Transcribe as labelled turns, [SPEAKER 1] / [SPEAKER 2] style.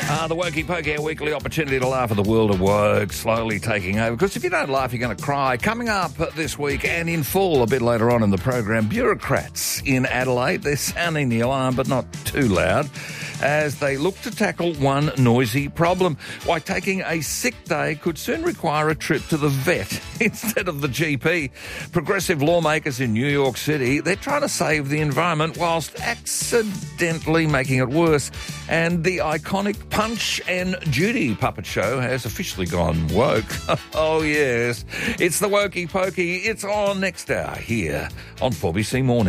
[SPEAKER 1] The Wokey Pokey, our weekly opportunity to laugh at the world of work, slowly taking over. Because if you don't laugh, you're going to cry. Coming up this week and in full a bit later on in the program, bureaucrats in Adelaide, they're sounding the alarm, but not too loud, as they look to tackle one noisy problem. Why taking a sick day could soon require a trip to the vet instead of the GP. Progressive lawmakers in New York City, they're trying to save the environment whilst accidentally making it worse. And the iconic Punch and Judy puppet show has officially gone woke. Oh, yes. It's the Wokey Pokey. It's on next hour here on 4BC Morning.